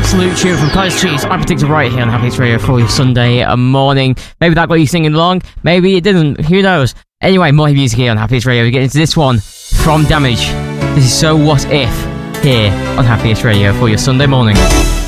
absolute tune from Cottage Cheese. I predict it right here on Happiest Radio for your Sunday morning. Maybe that got you singing along, maybe it didn't, who knows. Anyway, more music here on Happiest Radio. We get into this one from Damage. This is So What If here on Happiest Radio for your Sunday morning.